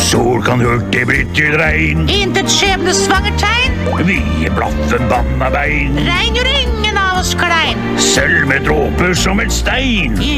Sol kan hurtig bli til regn. Intet skjebnesvangert tegn. Vi blaffen banna bein. Regn gjør ingen av oss klein. Sølv med dråper som et stein.